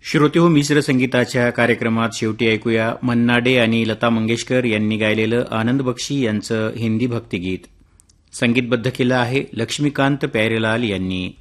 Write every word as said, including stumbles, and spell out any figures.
श्रोते हो, मिश्र संगीताच्या कार्यक्रमात शेवटी ऐकूया मन्ना डे आणि लता मंगेशकर यांनी गायलेलं आनंद बक्षी यांचं हिंदी भक्तिगीत. संगीतबद्ध केलं आहे लक्ष्मीकांत प्यारेलाल यांनी.